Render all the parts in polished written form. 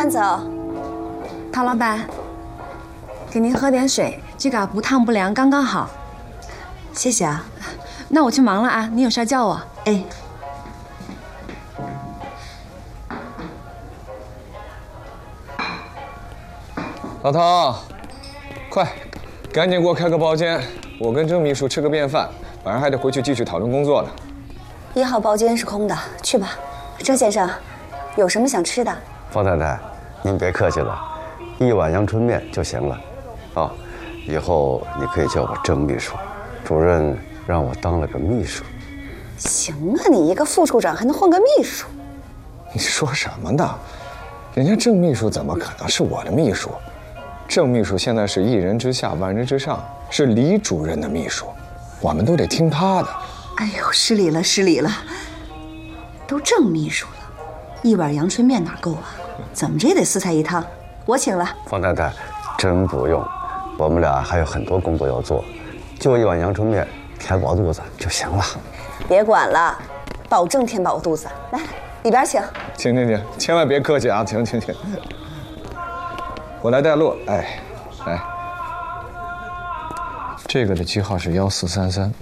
慢走。 陶老板，给您喝点水，这个不烫不凉，刚刚好。 谢谢啊。 那我去忙了啊，你有事叫我。 哎。 老陶，快，赶紧给我开个包间，我跟郑秘书吃个便饭，晚上还得回去继续讨论工作呢。 1号包间是空的，去吧。郑先生，有什么想吃的？ 方太太，您别客气了，1碗阳春面就行了。啊，以后你可以叫我郑秘书，主任让我当了个秘书。 行啊，你一个副处长还能混个秘书？ 你说什么呢？人家郑秘书怎么可能是我的秘书？郑秘书现在是一人之下万人之上，是李主任的秘书，我们都得听他的。 哎呦，失礼了，失礼了。都郑秘书了，1碗阳春面哪够啊？怎么着也得4菜1汤，我请了。 方太太，真不用，我们俩还有很多工作要做，就1碗阳春面填饱肚子就行了。 别管了，保证填饱肚子。来，里边请。 请，千万别客气啊！请。我来带路，哎，来，这个的机号是1433。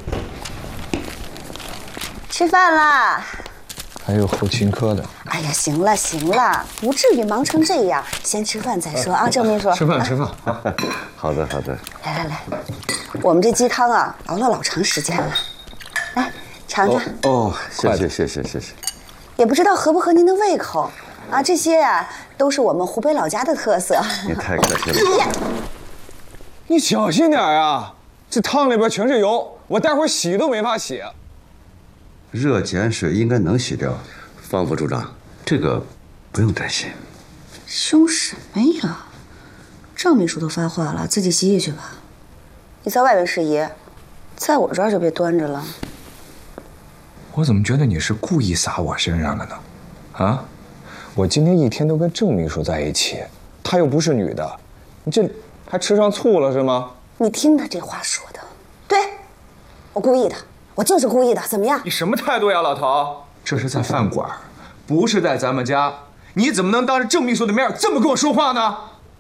吃饭啦！ 还有后勤科的。 哎呀，行了，不至于忙成这样，先吃饭再说啊，郑秘书。 吃饭。 好的。 来，我们这鸡汤啊，熬了老长时间了，来尝尝。 哦，谢谢。 也不知道合不合您的胃口啊，这些呀都是我们湖北老家的特色。 你太客气了。 你小心点啊！这汤里边全是油，我待会儿洗都没法洗。 热碱水应该能洗掉，方副处长，这个不用担心。 凶什么呀？郑秘书都发话了，自己洗洗去吧。你在外面是爷，在我这儿就别端着了。 我怎么觉得你是故意撒我身上了呢？啊！我今天一天都跟郑秘书在一起，她又不是女的，你这还吃上醋了是吗？ 你听他这话说的，对，我故意的，我就是故意的，怎么样？ 你什么态度呀，老陶？这是在饭馆，不是在咱们家，你怎么能当着郑秘书的面这么跟我说话呢？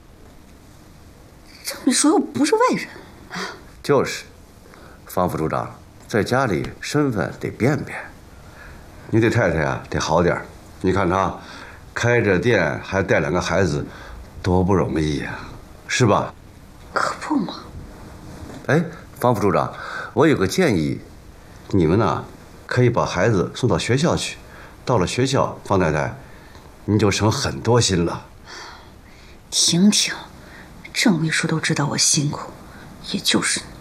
郑秘书又不是外人啊。 就是，方副处长，在家里身份得变变。你对太太啊得好点，你看她开着店还带2个孩子，多不容易呀，是吧？ 可不嘛。 哎，方副处长，我有个建议，你们呢可以把孩子送到学校去，到了学校，方太太，你就省很多心了。 听，郑秘书都知道我辛苦，也就是你。